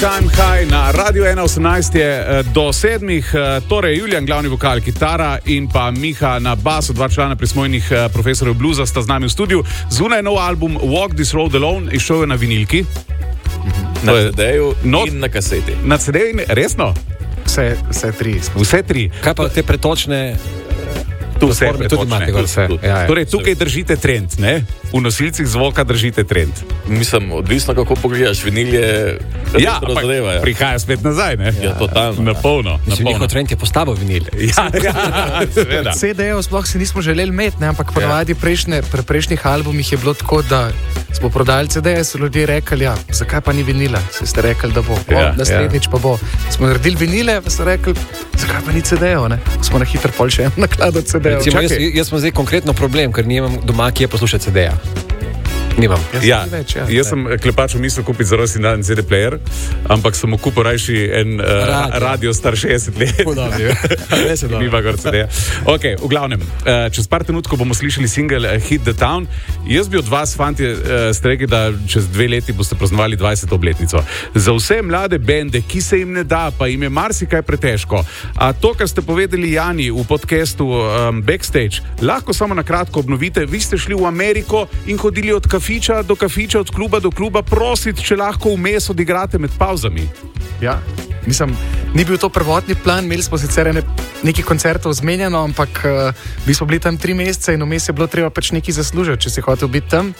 Time High na Radio 1.18 je do 7. Torej Julijan, glavni vokal, kitara in pa Miha na basu, dva člana prismojnih profesorjev bluza sta z nami v studiu. Zunaj nov album Walk This Road Alone, izšel je na vinilki. Na CD-ju in na kaseti. Na CD-ju in resno? Vse tri. Vse tri. Kaj pa te pretočne? Tu vse pretočne. Ja, torej tukaj držite trend, ne? V nosilcih zvoka držite trend. Mislim, odvisno kako pogledaš, vinil je... Ja, ampak prihaja spet nazaj, ne? Ja, totalno. Na polno. Njihov trend je postavil vinil. Ja, seveda. CD-jev sploh si nismo želeli imeti, ne? Ampak ponavadi pri prejšnjih albumih je bilo tako, da smo prodali CD-je, so ljudje rekli, ja, zakaj pa ni vinila? Se ste rekli, da bo. Naslednjič pa bo. Smo naredili vinile, pa so rekli, zakaj pa ni CD-jev, ne? Smo na hitro pol še en naklad od CD-jev. Jaz sem zdaj konkretno problem, ker nimam doma, ki je poslušati CD-ja. Nimam. Jaz sem klepaču mislil kupiti za rojstni dan CD player, ampak sem mu kupil rajši en radio star 60 let. Ni pa gor CD. Ok, v glavnem, čez par trenutkov bomo slišali single Hit the Town. Jaz bi od vas, fantje, ste rekli, da čez 2 leti boste praznovali 20. obletnico. Za vse mlade bende, ki se jim ne da, pa jim je marsikaj pretežko. A to, kar ste povedali Jani v podcastu Backstage, lahko samo na kratko obnovite. Vi ste šli v Ameriko in hodili od kafiča do kafiča, od kluba do kluba, prositi, če lahko vmes odigrate med pauzami. Ja, mislim, ni bil to prvotni plan, imeli smo sicer nekaj koncertov zmenjeno, ampak mi smo bili tam 3 mesece in vmes je bilo treba pač nekaj zaslužiti, če si hotel biti tam.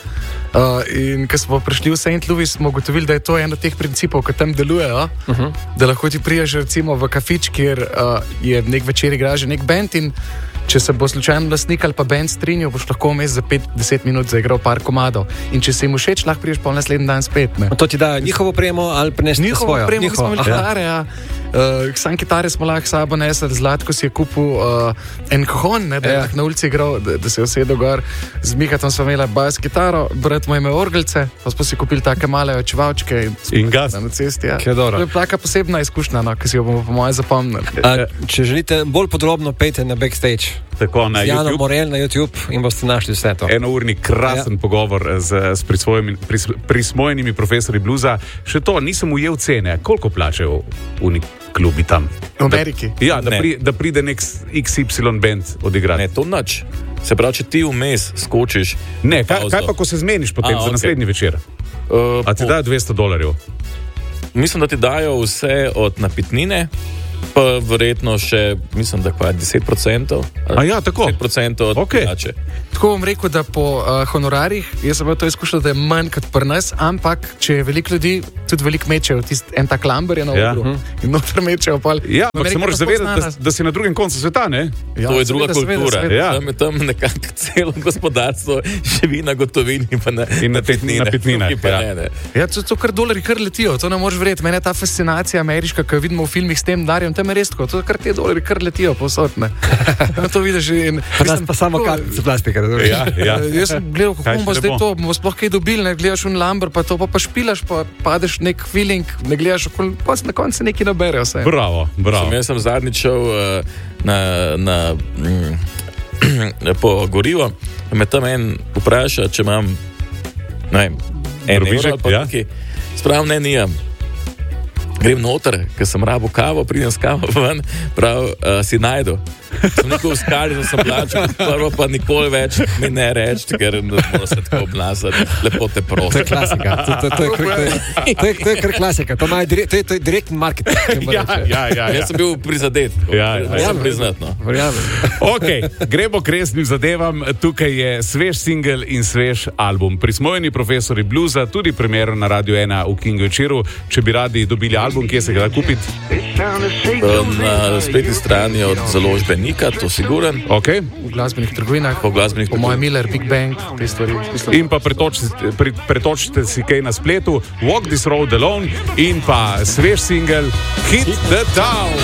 In ko smo prišli v St. Louis, smo ugotovili, da je to en od teh principov, ki tam delujejo, da lahko ti priješ recimo v kafič, kjer je nek večer igra že nek band in če se bo slučajno lastnik ali pa band strinjal, boš lahko vmes za 5-10 minut zaigral par komadov. In če se jim všeč, lahko priješ pa naslednji dan spet. Ne? To ti da njihovo premo ali prinesete svojo? Njihovo premo, mi smo imeli kitare, ja. Sam kitare smo lahko sabo nesli, Zlatko si je kupil en kajon, da je na ulici igral, da se je usedel gor. Z Mihatom smo imeli bas kitaro, brat mu je imel orgelce, pa smo si kupili take male očevalčke in gas na cesti. Ja. To je taka posebna izkušnja, no, ki si jo bomo po moje zapomnili. Če želite bolj podrobno, pejte na Backstage. Tako na Jano YouTube. Morel na YouTube in boste našli vse to. Enourni krasen pogovor s prismojenimi profesori bluza. Še to, nisem ujel cene. Koliko plačajo v klubi tam? V Ameriki? Da pride nek XY band odigrati. Ne, to nič. Se pravi, če ti vmes skočiš... Ne, kaj pa, ko se zmeniš potem za naslednji večer? A ti dajo $200? Mislim, da ti dajo vse od napitnine, pa verjetno še, mislim, da je 10%. A ja, tako? 10% od plače. Tako bom rekel, da po honorarjih, jaz sem to izkušal, da je manj kot pri nas, ampak če je veliko ljudi, tudi veliko mečejo, en tak lamber je na ogru in noter mečejo pol. Ja, ampak se moraš zavedati, da si na drugem koncu sveta, ne? Ja, to je druga kultura. Tam nekako celo gospodarstvo živi na gotovini in na pitninah. Ja, to kar dolari kar letijo, to ne moreš verjeti. Mene je ta fascinacija ameriška, ki jo vidimo v filmih s tem Darjem, tam je res tako, to kar te dolari kar letijo povsod, ne. To vidiš in... Pa samo kartice plastika. Jaz sem gledal, kako bomo zdaj to, bomo sploh kaj dobili, ne gledaš un lamber, pa to pa špilaš, pa padeš nek feeling, ne gledaš okoli, pa na koncu neki nabere vse. Bravo. Jaz sem zadnjič šel po gorivo, me tam en vpraša, če imam en euro ali pa nekaj. Spravim, nijem. Grem noter, ker sem rabo kavo, pridem s kavo ven, si najdu. Sem nekaj uskali, da sem plačal, prvo pa nikoli več mi ne reči, ker ne mora se tako obnašati. Lepo te prosim. To je klasika. To je kar klasika. To je direktni marketing. Ja. Jaz sem bil prizadet. Jaz sem priznat, no. Ok, gremo k resnim zadevam. Tukaj je svež single in svež album. Prismojeni profesori bluza, tudi premiero na Radio 1 v Kingu večeru. Če bi radi dobili album, kje se ga da kupiti? Na spletni strani od založbe Nika, to siguren. Ok. V glasbenih trgovinah. Po moje Miller, Big Bang, te stvari. In pa pretočite si kaj na spletu. Walk This Road Alone in pa svež single Hit the Town.